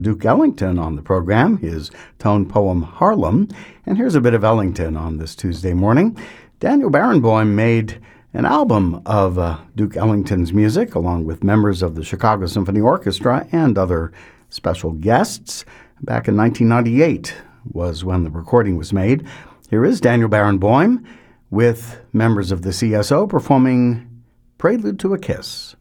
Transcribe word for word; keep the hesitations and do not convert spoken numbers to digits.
Duke Ellington on the program, his tone poem Harlem. And here's a bit of Ellington on this Tuesday morning. Daniel Barenboim made an album of uh, Duke Ellington's music, along with members of the Chicago Symphony Orchestra and other special guests. Back in nineteen ninety-eight was when the recording was made. Here is Daniel Barenboim with members of the C S O performing Prelude to a Kiss.